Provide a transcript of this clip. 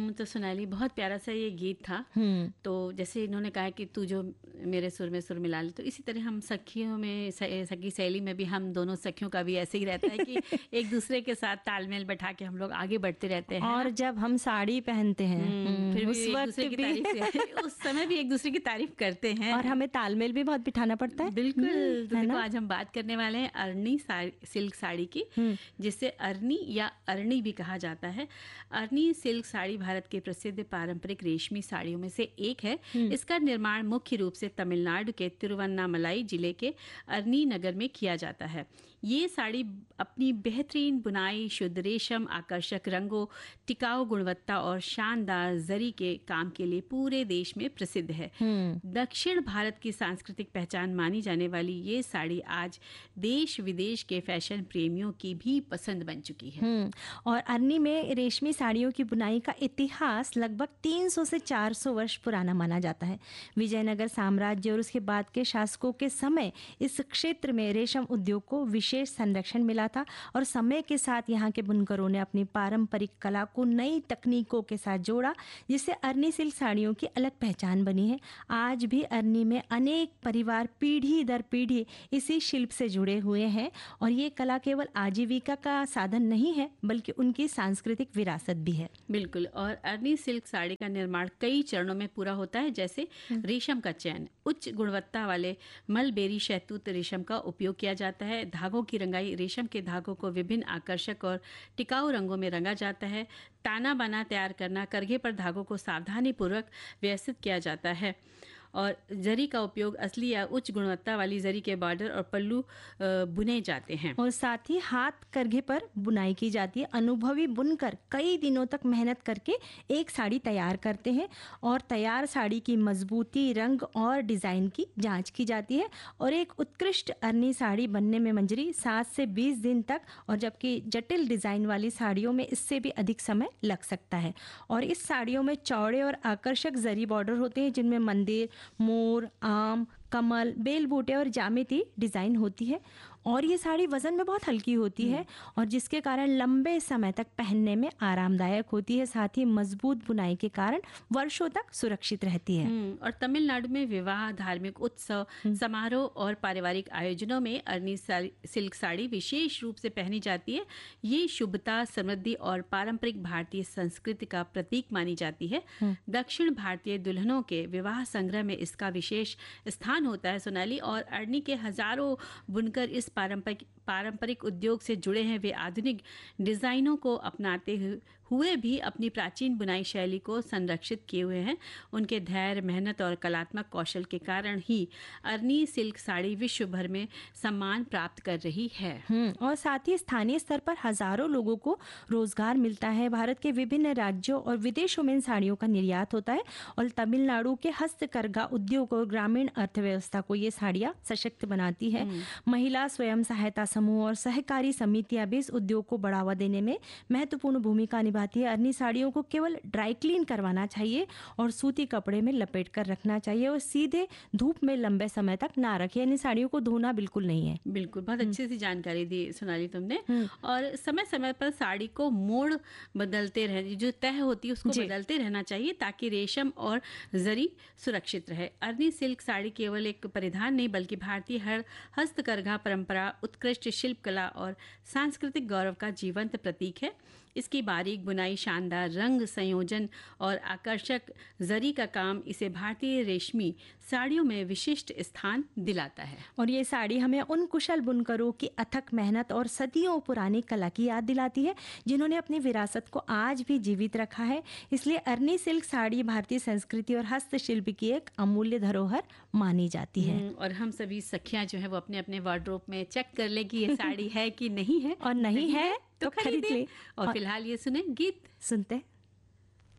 तो सोनाली, बहुत प्यारा सा ये गीत था। तो जैसे इन्होंने कहा कि तू जो मेरे सुर में सुर मिला ले, तो इसी तरह हम सखियों में, सखी सहेली में भी हम दोनों सखियों का भी ऐसे ही रहता है कि एक दूसरे के साथ तालमेल बैठा के हम लोग आगे बढ़ते रहते हैं। और जब हम साड़ी पहनते हैं फिर उस भी एक वक्त दूसरे की भी तारीफ उस समय भी एक दूसरे की तारीफ करते हैं, और हमें तालमेल भी बहुत बिठाना पड़ता है। बिल्कुल। तो देखो, आज हम बात करने वाले हैं अरनी सिल्क साड़ी की, जिसे अरनी या अरणी भी कहा जाता है। अरनी सिल्क साड़ी भारत के प्रसिद्ध पारंपरिक रेशमी साड़ियों में से एक है। इसका निर्माण मुख्य रूप से तमिलनाडु के तिरुवन्नामलाई जिले के अरनी नगर में किया जाता है। ये साड़ी अपनी बेहतरीन बुनाई, शुद्ध रेशम, आकर्षक रंगों, टिकाऊ गुणवत्ता और शानदार जरी के काम के लिए पूरे देश में प्रसिद्ध है। दक्षिण भारत की सांस्कृतिक पहचान मानी जाने वाली ये साड़ी आज देश विदेश के फैशन प्रेमियों की भी पसंद बन चुकी है। और अरनी में रेशमी साड़ियों की बुनाई का इतिहास लगभग 300 से 400 वर्ष पुराना माना जाता है। विजयनगर साम्राज्य और उसके बाद के शासकों के समय इस क्षेत्र में रेशम उद्योग को विशेष संरक्षण मिला था और समय के साथ यहाँ के बुनकरों ने अपनी पारंपरिक कला को नई तकनीकों के साथ जोड़ा, जिससे अरनी सिल्क साड़ियों की अलग पहचान बनी है। आज भी अरनी में अनेक परिवार पीढ़ी दर पीढ़ी इसी शिल्प से जुड़े हुए हैं और ये कला केवल आजीविका का साधन नहीं है बल्कि उनकी सांस्कृतिक विरासत भी है। बिल्कुल। और अरनी सिल्क साड़ी का निर्माण कई चरणों में पूरा होता है, जैसे रेशम का चयन। उच्च गुणवत्ता वाले मलबेरी शहतूत रेशम का उपयोग किया जाता है। धागों की रंगाई, रेशम के धागों को विभिन्न आकर्षक और टिकाऊ रंगों में रंगा जाता है। ताना बाना तैयार करना, करघे पर धागों को सावधानी पूर्वक व्यवस्थित किया जाता है और जरी का उपयोग असली या उच्च गुणवत्ता वाली जरी के बॉर्डर और पल्लू बुने जाते हैं। और साथ ही हाथ करघे पर बुनाई की जाती है। अनुभवी बुनकर कई दिनों तक मेहनत करके एक साड़ी तैयार करते हैं और तैयार साड़ी की मजबूती, रंग और डिजाइन की जांच की जाती है। और एक उत्कृष्ट अरनी साड़ी बनने में मंजरी 7 से 20 दिन तक, और जबकि जटिल डिजाइन वाली साड़ियों में इससे भी अधिक समय लग सकता है। और इस साड़ियों में चौड़े और आकर्षक जरी बॉर्डर होते हैं, जिनमें मंदिर, मोर, आम, कमल, बेल बूटे और जामिती डिजाइन होती है। और ये साड़ी वजन में बहुत हल्की होती है और जिसके कारण लंबे समय तक पहनने में आरामदायक होती है। साथ ही मजबूत बुनाई के कारण वर्षों तक सुरक्षित रहती है। और तमिलनाडु में विवाह, धार्मिक उत्सव, समारोह और पारिवारिक आयोजनों में अरनी सिल्क साड़ी विशेष रूप से पहनी जाती है। ये शुभता, समृद्धि और पारंपरिक भारतीय संस्कृति का प्रतीक मानी जाती है। दक्षिण भारतीय दुल्हनों के विवाह संग्रह में इसका विशेष स्थान होता है, सोनाली। और अरनी के हजारों बुनकर इस पारंपरिक उद्योग से जुड़े हैं। वे आधुनिक डिजाइनों को अपनाते हुए भी अपनी प्राचीन बुनाई शैली को संरक्षित किए हुए हैं। उनके धैर्य, मेहनत और कलात्मक कौशल के कारण ही अरनी सिल्क साड़ी विश्व भर में सम्मान प्राप्त कर रही है। और साथ ही स्थानीय स्तर पर हजारों लोगों को रोजगार मिलता है। भारत के विभिन्न राज्यों और विदेशों में इन साड़ियों का निर्यात होता है और तमिलनाडु के हस्तकरघा उद्योग और ग्रामीण अर्थव्यवस्था को ये साड़ियां सशक्त बनाती है। महिला स्वयं सहायता समूह और सहकारी समितियां भी इस उद्योग को बढ़ावा देने में महत्वपूर्ण भूमिका निभाती है। अरनी साड़ियों को केवल ड्राई क्लीन करवाना चाहिए और सूती कपड़े में लपेट कर रखना चाहिए और सीधे धूप में लंबे समय तक ना रखें। यानी साड़ियों को धोना बिल्कुल नहीं है। बिल्कुल, बहुत अच्छी सी जानकारी दी सोनाली तुमने। और समय समय पर साड़ी को मोड़ बदलते रहने, जो तह होती है उसको बदलते रहना चाहिए ताकि रेशम और जरी सुरक्षित रहे। अरनी सिल्क साड़ी केवल एक परिधान नहीं बल्कि भारतीय हस्तकरघा परंपरा, उत्कृष्ट शिल्प कला और सांस्कृतिक गौरव का जीवंत प्रतीक है। इसकी बारीक बुनाई, शानदार रंग संयोजन और आकर्षक जरी का काम इसे भारतीय रेशमी साड़ियों में विशिष्ट स्थान दिलाता है। और ये साड़ी हमें उन कुशल बुनकरों की अथक मेहनत और सदियों पुरानी कला की याद दिलाती है, जिन्होंने अपनी विरासत को आज भी जीवित रखा है। इसलिए अरनी सिल्क साड़ी भारतीय संस्कृति और हस्तशिल्प की एक अमूल्य धरोहर मानी जाती है। और हम सभी सखियां जो है वो अपने अपने वार्डरोब में चेक कर ले कि ये साड़ी है कि नहीं है, और नहीं है तो खरीद ले। और फिलहाल ये सुने गीत सुनते